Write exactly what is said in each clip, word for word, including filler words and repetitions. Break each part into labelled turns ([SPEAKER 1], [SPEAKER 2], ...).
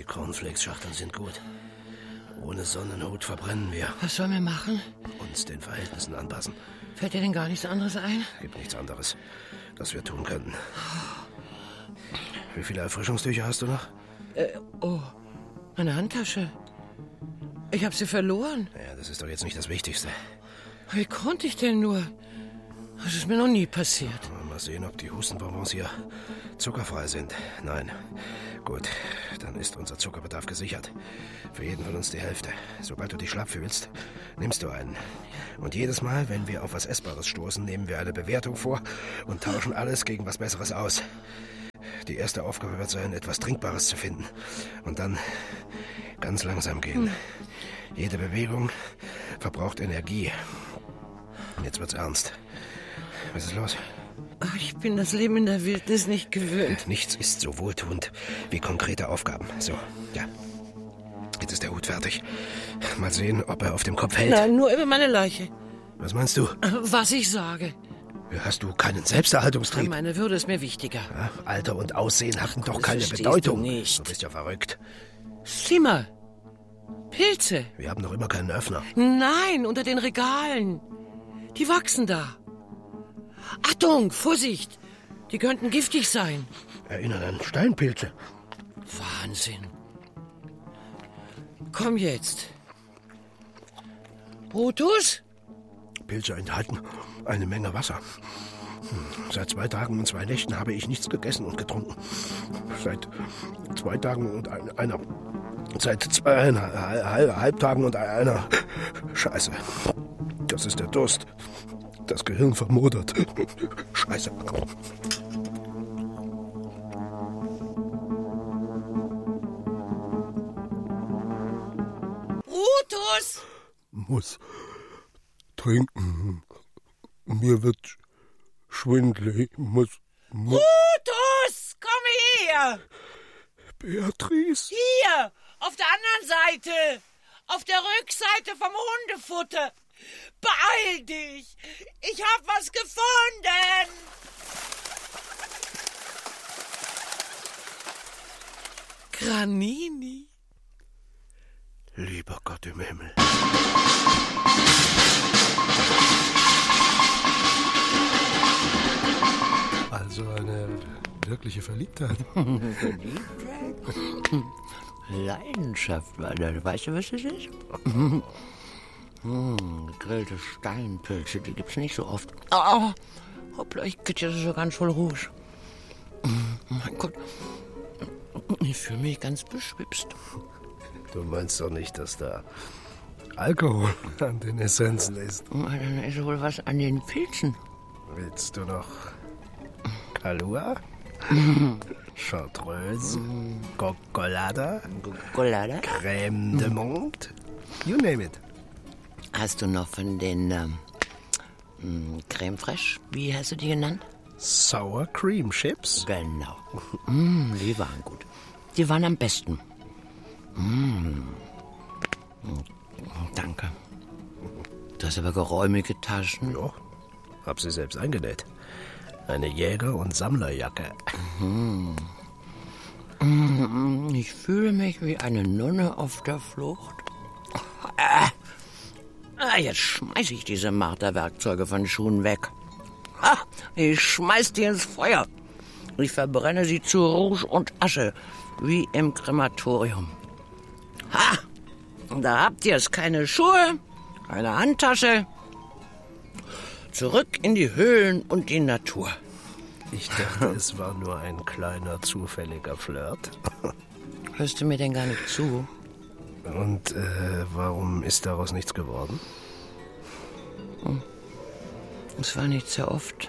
[SPEAKER 1] Cornflakes-Schachteln sind gut. Ohne Sonnenhut verbrennen wir.
[SPEAKER 2] Was sollen wir machen?
[SPEAKER 1] Uns den Verhältnissen anpassen.
[SPEAKER 2] Fällt dir denn gar nichts anderes ein?
[SPEAKER 1] Gibt nichts anderes, das wir tun könnten. Wie viele Erfrischungstücher hast du noch?
[SPEAKER 2] Äh, oh, meine Handtasche. Ich habe sie verloren.
[SPEAKER 1] Ja, das ist doch jetzt nicht das Wichtigste.
[SPEAKER 2] Wie konnte ich denn nur? Das ist mir noch nie passiert.
[SPEAKER 1] Mal sehen, ob die Hustenbonbons hier zuckerfrei sind. Nein. Gut, dann ist unser Zuckerbedarf gesichert. Für jeden von uns die Hälfte. Sobald du dich schlapp fühlst, nimmst du einen. Und jedes Mal, wenn wir auf was Essbares stoßen, nehmen wir eine Bewertung vor und tauschen alles gegen was Besseres aus. Die erste Aufgabe wird sein, etwas Trinkbares zu finden. Und dann ganz langsam gehen. Hm. Jede Bewegung verbraucht Energie. Jetzt wird's ernst. Was ist los?
[SPEAKER 2] Ich bin das Leben in der Wildnis nicht gewöhnt.
[SPEAKER 1] Nichts ist so wohltuend wie konkrete Aufgaben. So, ja. Jetzt ist der Hut fertig. Mal sehen, ob er auf dem Kopf hält.
[SPEAKER 2] Nein, nur über meine Leiche.
[SPEAKER 1] Was meinst du?
[SPEAKER 2] Was ich sage.
[SPEAKER 1] Hast du keinen Selbsterhaltungstrieb?
[SPEAKER 2] Meine Würde ist mir wichtiger.
[SPEAKER 1] Ja, Alter und Aussehen hatten doch
[SPEAKER 2] das
[SPEAKER 1] keine Bedeutung.
[SPEAKER 2] Du nicht.
[SPEAKER 1] Du bist ja verrückt.
[SPEAKER 2] Sieh mal. Pilze.
[SPEAKER 1] Wir haben noch immer keinen Öffner.
[SPEAKER 2] Nein, unter den Regalen. Die wachsen da. Achtung, Vorsicht. Die könnten giftig sein.
[SPEAKER 1] Erinnern an Steinpilze.
[SPEAKER 2] Wahnsinn. Komm jetzt. Brutus?
[SPEAKER 1] Pilze enthalten eine Menge Wasser. Seit zwei Tagen und zwei Nächten habe ich nichts gegessen und getrunken. Seit zwei Tagen und ein, einer... Seit zweieinhalb Halbtagen und einer... Scheiße. Das ist der Durst. Das Gehirn vermodert. Scheiße.
[SPEAKER 2] Brutus!
[SPEAKER 3] Muss trinken. Mir wird schwindelig. Muss, muss.
[SPEAKER 2] Brutus! Komm her!
[SPEAKER 3] Beatrice!
[SPEAKER 2] Hier! Auf der anderen Seite! Auf der Rückseite vom Hundefutter! Beeil dich! Ich hab was gefunden! Granini?
[SPEAKER 1] Lieber Gott im Himmel.
[SPEAKER 3] Also eine wirkliche Verliebtheit.
[SPEAKER 2] Verliebtheit? Leidenschaft, Walter. Weißt du, was das ist? Hm, gegrillte Steinpilze, die gibt's nicht so oft. Oh, hoppla, ich krieg ja so ganz voll Rouge. Mein Gott, ich fühle mich ganz beschwipst.
[SPEAKER 1] Du meinst doch nicht, dass da Alkohol an den Essenzen ist?
[SPEAKER 2] Dann ist wohl was an den Pilzen.
[SPEAKER 1] Willst du noch Kalua? Chartreuse? Cocolada?
[SPEAKER 2] Cocolada?
[SPEAKER 1] Crème de Menthe? You name it.
[SPEAKER 2] Hast du noch von den ähm, Crème Fraiche, wie hast du die genannt?
[SPEAKER 1] Sour Cream Chips?
[SPEAKER 2] Genau. Mm, die waren gut. Die waren am besten. Mm. Danke. Du hast aber geräumige Taschen.
[SPEAKER 1] Ja, hab sie selbst eingenäht. Eine Jäger- und Sammlerjacke.
[SPEAKER 2] Mm. Ich fühle mich wie eine Nonne auf der Flucht. Ah, jetzt schmeiß ich diese Marterwerkzeuge von Schuhen weg. Ah, ich schmeiß die ins Feuer. Ich verbrenne sie zu Rouge und Asche, wie im Krematorium. Ha! Da habt ihr es. Keine Schuhe, keine Handtasche. Zurück in die Höhlen und die Natur.
[SPEAKER 1] Ich dachte, es war nur ein kleiner, zufälliger Flirt.
[SPEAKER 2] Hörst du mir denn gar nicht zu?
[SPEAKER 1] Und äh, warum ist daraus nichts geworden?
[SPEAKER 2] Hm. Es war nicht sehr oft.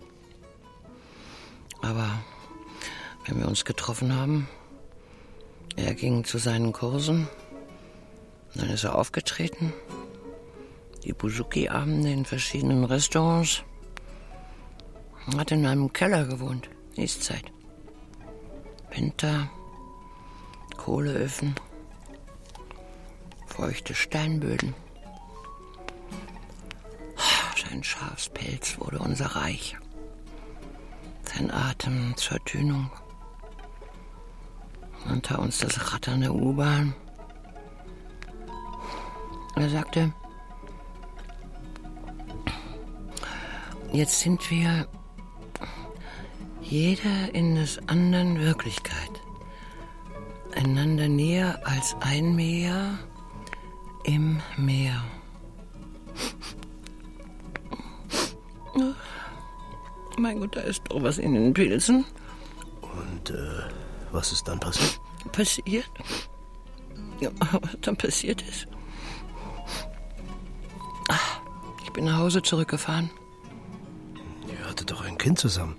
[SPEAKER 2] Aber wenn wir uns getroffen haben, er ging zu seinen Kursen, dann ist er aufgetreten, die Buzuki-Abende in verschiedenen Restaurants, hat in einem Keller gewohnt, Eastzeit. Winter, Kohleöfen, feuchte Steinböden. Sein Schafspelz wurde unser Reich. Sein Atem zur Dünung. Unter uns das Rattern der U-Bahn. Er sagte, jetzt sind wir jeder in des anderen Wirklichkeit. Einander näher als ein Meer im Meer. Mein Gott, da ist doch was in den Pilzen.
[SPEAKER 1] Und äh, was ist dann passiert?
[SPEAKER 2] Passiert? Ja, was dann passiert ist? Ach, ich bin nach Hause zurückgefahren.
[SPEAKER 1] Ihr hattet doch ein Kind zusammen.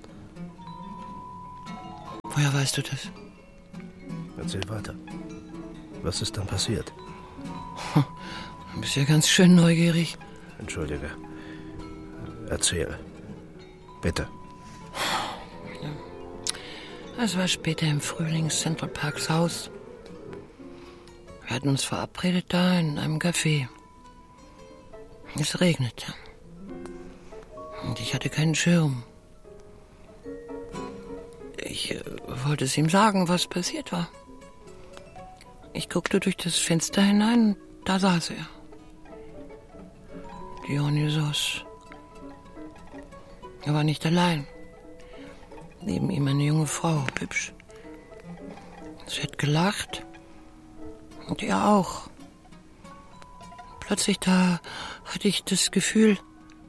[SPEAKER 2] Woher weißt du das?
[SPEAKER 1] Erzähl weiter. Was ist dann passiert?
[SPEAKER 2] Du bist ja ganz schön neugierig.
[SPEAKER 1] Entschuldige. Erzähl. Bitte.
[SPEAKER 2] Es war später im Frühling, Central Parks Haus. Wir hatten uns verabredet da in einem Café. Es regnete. Und ich hatte keinen Schirm. Ich äh, wollte es ihm sagen, was passiert war. Ich guckte durch das Fenster hinein und da saß er. Dionysos. Er war nicht allein. Neben ihm eine junge Frau, hübsch. Sie hat gelacht. Und er auch. Plötzlich da hatte ich das Gefühl,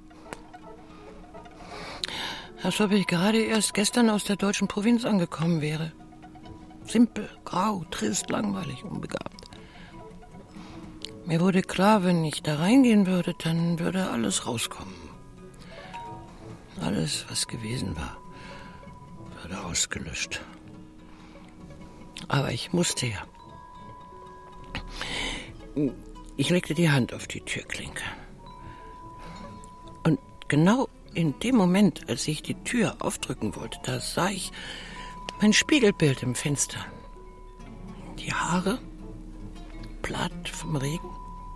[SPEAKER 2] als ob ich gerade erst gestern aus der deutschen Provinz angekommen wäre. Simpel, grau, trist, langweilig, unbegabt. Mir wurde klar, wenn ich da reingehen würde, dann würde alles rauskommen. Alles, was gewesen war, würde ausgelöscht. Aber ich musste ja. Ich legte die Hand auf die Türklinke. Und genau in dem Moment, als ich die Tür aufdrücken wollte, da sah ich mein Spiegelbild im Fenster. Die Haare, platt vom Regen.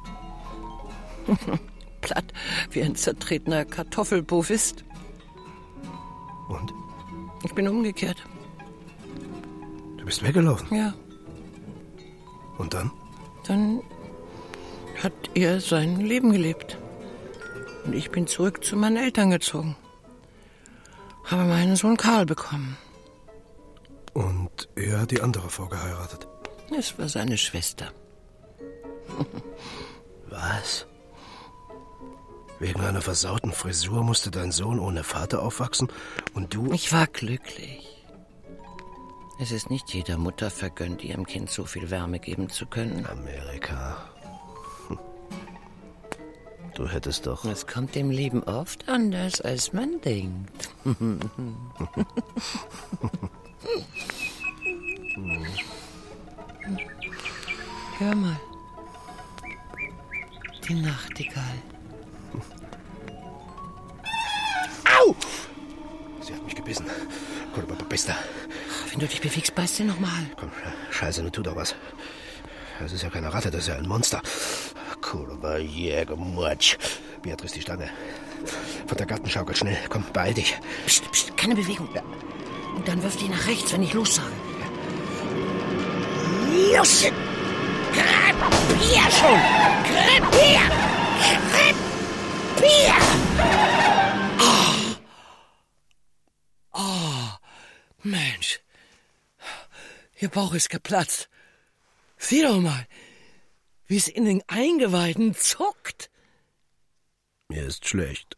[SPEAKER 2] Platt wie ein zertretener Kartoffelbovist.
[SPEAKER 1] Und?
[SPEAKER 2] Ich bin umgekehrt.
[SPEAKER 1] Du bist weggelaufen?
[SPEAKER 2] Ja.
[SPEAKER 1] Und dann?
[SPEAKER 2] Dann hat er sein Leben gelebt. Und ich bin zurück zu meinen Eltern gezogen. Habe meinen Sohn Karl bekommen.
[SPEAKER 3] Und er hat die andere Frau geheiratet.
[SPEAKER 2] Es war seine Schwester.
[SPEAKER 1] Was? Wegen einer versauten Frisur musste dein Sohn ohne Vater aufwachsen und du...
[SPEAKER 2] Ich war glücklich. Es ist nicht jeder Mutter vergönnt, ihrem Kind so viel Wärme geben zu können.
[SPEAKER 1] Amerika. Du hättest doch...
[SPEAKER 2] Es kommt im Leben oft anders, als man denkt. Hör mal. Die Nachtigall.
[SPEAKER 1] Au! Sie hat mich gebissen. Bista.
[SPEAKER 2] Wenn du dich bewegst, beißt sie nochmal.
[SPEAKER 1] Komm, scheiße, nun tu doch was. Das ist ja keine Ratte, das ist ja ein Monster. Kurva Jägermutsch. Beatrice, die Stange. Von der Gartenschaukel, schnell. Komm, beeil dich.
[SPEAKER 2] Psst, psst, keine Bewegung. Ja. Und dann wirf dich nach rechts, wenn ich los sage. Los! Krepier schon! Krepier! Krepier! Oh. Oh, Mensch. Ihr Bauch ist geplatzt. Sieh doch mal, wie es in den Eingeweiden zuckt.
[SPEAKER 1] Mir ist schlecht.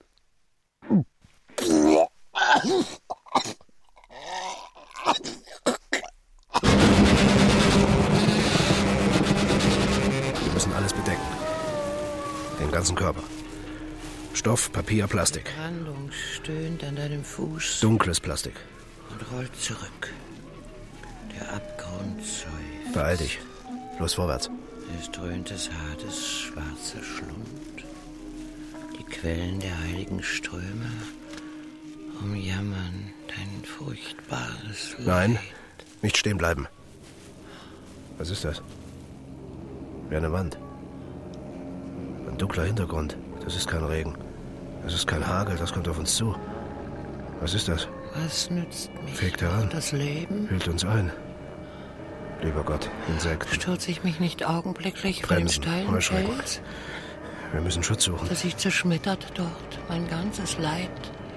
[SPEAKER 1] Wir müssen alles bedecken. Den ganzen Körper. Stoff, Papier, Plastik.
[SPEAKER 2] Die Brandung stöhnt an deinem Fuß.
[SPEAKER 1] Dunkles Plastik.
[SPEAKER 2] Und rollt zurück. Der Abgrund seufzt.
[SPEAKER 1] Beeil dich. Los, vorwärts.
[SPEAKER 2] Es dröhnt das hartes, schwarze Schlund. Die Quellen der heiligen Ströme umjammern dein furchtbares Leid.
[SPEAKER 1] Nein, nicht stehen bleiben. Was ist das? Wie eine Wand. Ein dunkler Hintergrund. Das ist kein Regen. Das ist kein Hagel, das kommt auf uns zu. Was ist das?
[SPEAKER 2] Was nützt mich
[SPEAKER 1] Fegt heran.
[SPEAKER 2] das Leben?
[SPEAKER 1] Hüllt uns ein. Lieber Gott, Insekten.
[SPEAKER 2] Stürze ich mich nicht augenblicklich von dem
[SPEAKER 1] Bremsen,
[SPEAKER 2] steilen
[SPEAKER 1] Heuschrecken.
[SPEAKER 2] Fels,
[SPEAKER 1] Wir müssen Schutz suchen.
[SPEAKER 2] dass ich zerschmettert dort mein ganzes Leid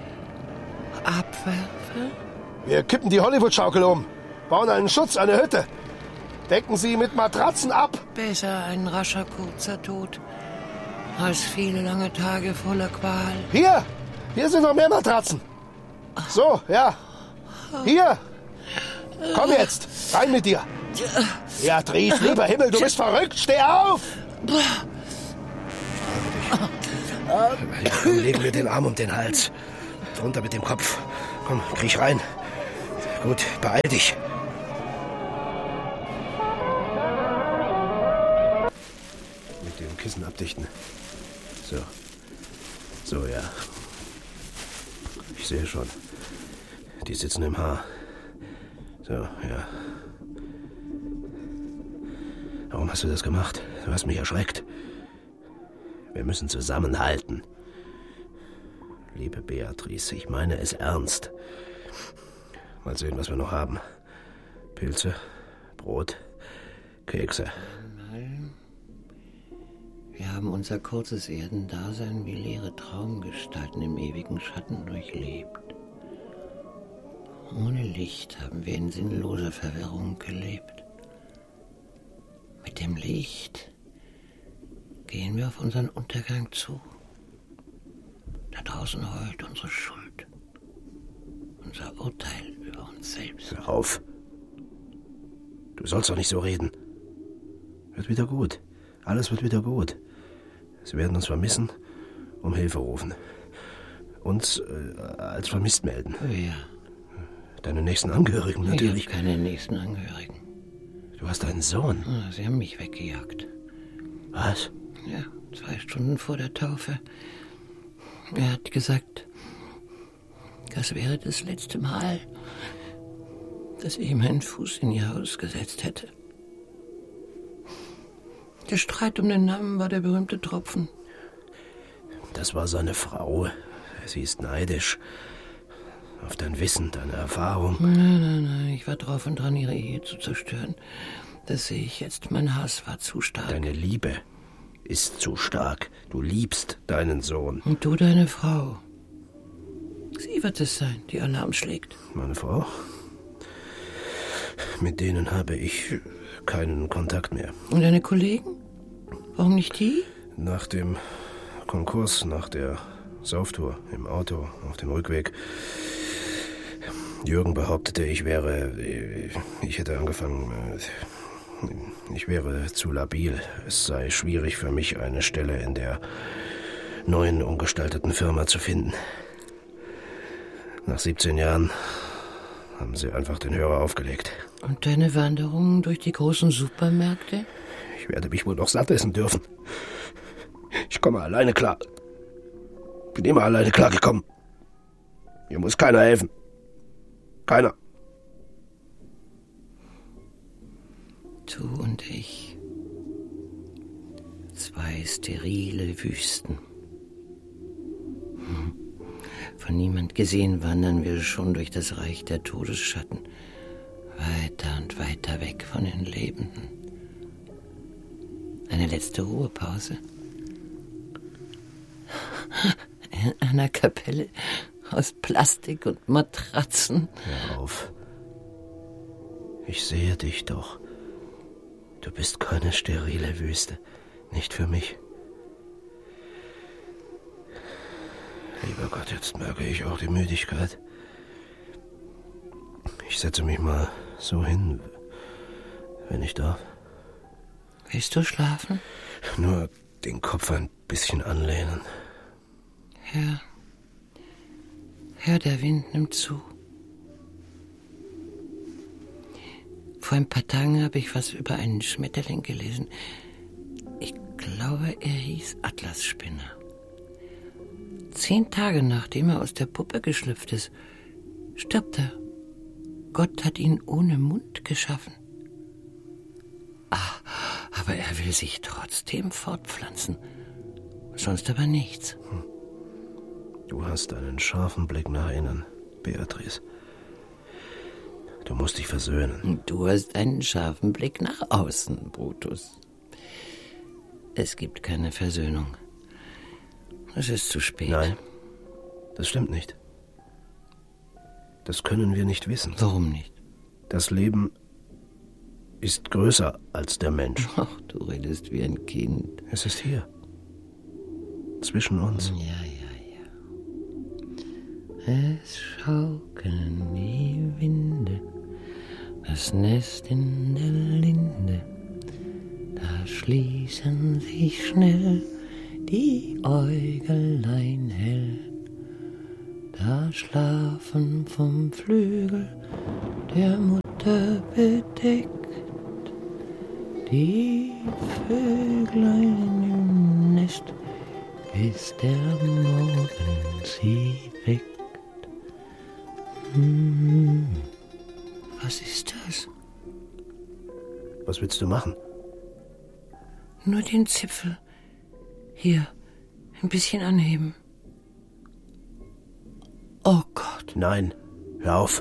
[SPEAKER 2] abwerfe?
[SPEAKER 3] Wir kippen die Hollywood-Schaukel um, bauen einen Schutz, eine Hütte. Decken sie mit Matratzen ab.
[SPEAKER 2] Besser ein rascher, kurzer Tod, als viele lange Tage voller Qual.
[SPEAKER 3] Hier, hier sind noch mehr Matratzen. So, ja. Hier. Komm jetzt, rein mit dir. Beatrice, lieber Himmel, du bist verrückt. Steh auf.
[SPEAKER 1] Komm, legen wir den Arm um den Hals. Runter mit dem Kopf. Komm, kriech rein. Gut, beeil dich. Mit dem Kissen abdichten. So. So, ja. Ich sehe schon. Die sitzen im Haar. So, ja. Warum hast du das gemacht? Du hast mich erschreckt. Wir müssen zusammenhalten. Liebe Beatrice, ich meine es ernst. Mal sehen, was wir noch haben. Pilze, Brot, Kekse.
[SPEAKER 2] Wir haben unser kurzes Erdendasein wie leere Traumgestalten im ewigen Schatten durchlebt. Ohne Licht haben wir in sinnloser Verwirrung gelebt. Mit dem Licht gehen wir auf unseren Untergang zu. Da draußen heult unsere Schuld, unser Urteil über uns selbst.
[SPEAKER 1] Hör auf. Du sollst doch nicht so reden. Wird wieder gut. Alles wird wieder gut. Sie werden uns vermissen, um Hilfe rufen. Uns äh, als vermisst melden.
[SPEAKER 2] Oh ja.
[SPEAKER 1] Deine nächsten Angehörigen natürlich.
[SPEAKER 2] Ich habe keine nächsten Angehörigen.
[SPEAKER 1] Du hast einen Sohn.
[SPEAKER 2] Ah, sie haben mich weggejagt.
[SPEAKER 1] Was?
[SPEAKER 2] Ja, zwei Stunden vor der Taufe. Er hat gesagt, das wäre das letzte Mal, dass ich meinen Fuß in ihr Haus gesetzt hätte. Der Streit um den Namen war der berühmte Tropfen.
[SPEAKER 1] Das war seine Frau. Sie ist neidisch. Auf dein Wissen, deine Erfahrung.
[SPEAKER 2] Nein, nein, nein, ich war drauf und dran, ihre Ehe zu zerstören. Das sehe ich jetzt. Mein Hass war zu stark.
[SPEAKER 1] Deine Liebe ist zu stark. Du liebst deinen Sohn.
[SPEAKER 2] Und du deine Frau. Sie wird es sein, die Alarm schlägt.
[SPEAKER 1] Meine Frau? Mit denen habe ich keinen Kontakt mehr.
[SPEAKER 2] Und deine Kollegen? Warum nicht die?
[SPEAKER 1] Nach dem Konkurs, nach der Sauftour im Auto auf dem Rückweg. Jürgen behauptete, ich wäre... Ich hätte angefangen... Ich wäre zu labil. Es sei schwierig für mich, eine Stelle in der neuen, umgestalteten Firma zu finden. Nach siebzehn Jahren haben sie einfach den Hörer aufgelegt.
[SPEAKER 2] Und deine Wanderungen durch die großen Supermärkte?
[SPEAKER 1] Ich werde mich wohl noch satt essen dürfen. Ich komme alleine klar. Bin immer alleine klargekommen. Mir muss keiner helfen. Keiner.
[SPEAKER 2] Du und ich. Zwei sterile Wüsten. Hm. Von niemand gesehen wandern wir schon durch das Reich der Todesschatten. Weiter und weiter weg von den Lebenden. Eine letzte Ruhepause. In einer Kapelle aus Plastik und Matratzen.
[SPEAKER 1] Hör auf. Ich sehe dich doch. Du bist keine sterile Wüste. Nicht für mich. Lieber Gott, jetzt merke ich auch die Müdigkeit. Ich setze mich mal so hin, wenn ich darf.
[SPEAKER 2] Willst du schlafen?
[SPEAKER 1] Nur den Kopf ein bisschen anlehnen.
[SPEAKER 2] Hör. Hör, der Wind nimmt zu. Vor ein paar Tagen habe ich was über einen Schmetterling gelesen. Ich glaube, er hieß Atlasspinner. Zehn Tage nachdem er aus der Puppe geschlüpft ist, stirbt er. Gott hat ihn ohne Mund geschaffen. Ah, aber er will sich trotzdem fortpflanzen. Sonst aber nichts.
[SPEAKER 1] Hm. Du hast einen scharfen Blick nach innen, Beatrice. Du musst dich versöhnen.
[SPEAKER 2] Du hast einen scharfen Blick nach außen, Brutus. Es gibt keine Versöhnung. Es ist zu spät.
[SPEAKER 1] Nein, das stimmt nicht. Das können wir nicht wissen.
[SPEAKER 2] Warum nicht?
[SPEAKER 1] Das Leben ist größer als der Mensch.
[SPEAKER 2] Ach, du redest wie ein Kind.
[SPEAKER 1] Es ist hier. Zwischen uns.
[SPEAKER 2] Ja, ja, ja. Es schaukeln die Winde, das Nest in der Linde. Da schließen sich schnell die Äugelein hell. Da schlafen vom Flügel der Mutter bedeckt die Vöglein im Nest, bis der Morgen sie weckt. Hm, was ist das?
[SPEAKER 1] Was willst du machen?
[SPEAKER 2] Nur den Zipfel. Hier, ein bisschen anheben. Oh Gott.
[SPEAKER 1] Nein, hör auf.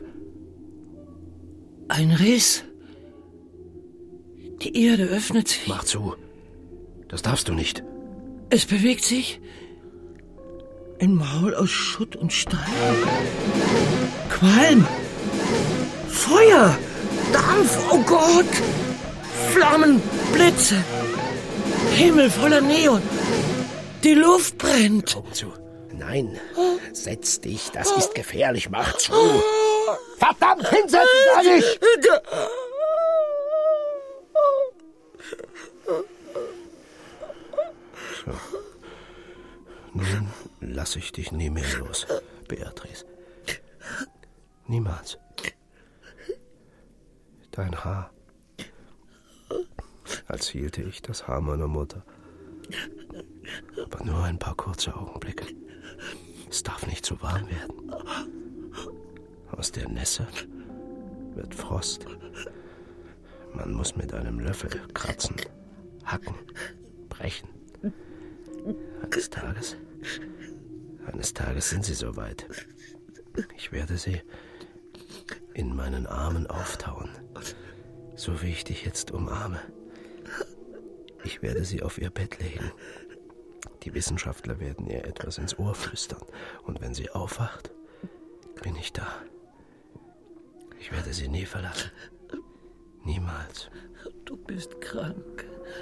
[SPEAKER 2] Ein Riss. Die Erde öffnet sich.
[SPEAKER 1] Mach zu. Das darfst du nicht.
[SPEAKER 2] Es bewegt sich. Ein Maul aus Schutt und Stein. Qualm. Feuer. Dampf. Oh Gott. Flammen. Blitze. Himmel voller Neon. Die Luft brennt.
[SPEAKER 1] Augen zu. Nein, setz dich. Das ist gefährlich. Mach zu.
[SPEAKER 3] Verdammt, hinsetzen, sag ich!
[SPEAKER 1] So. Nun lass ich dich nie mehr los, Beatrice. Niemals. Dein Haar. Als hielte ich das Haar meiner Mutter. Aber nur ein paar kurze Augenblicke. Es darf nicht zu warm werden. Aus der Nässe wird Frost. Man muss mit einem Löffel kratzen, hacken, brechen. Eines Tages, eines Tages sind sie soweit. Ich werde sie in meinen Armen auftauen, so wie ich dich jetzt umarme. Ich werde sie auf ihr Bett legen. Die Wissenschaftler werden ihr etwas ins Ohr flüstern. Und wenn sie aufwacht, bin ich da. Ich werde sie nie verlassen. Niemals.
[SPEAKER 2] Du bist krank.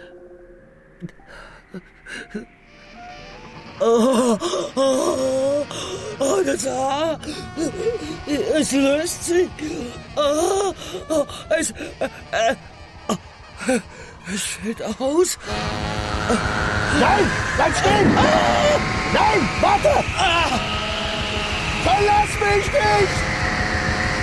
[SPEAKER 2] Oh, oh, oh, das Haar. Es löst sich. Oh, oh, es, äh, oh, es fällt aus.
[SPEAKER 3] Nein, bleib stehen! Nein, warte! Verlass mich nicht!